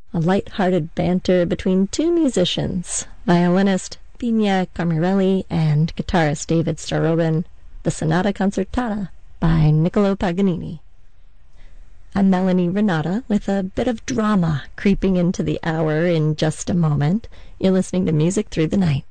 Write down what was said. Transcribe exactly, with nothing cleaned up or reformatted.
a light-hearted banter between two musicians, violinist Binia Carmirelli and guitarist David Starobin, the Sonata Concertata by Niccolo Paganini. I'm Melanie Renata with a bit of drama creeping into the hour in just a moment. You're listening to Music Through the Night.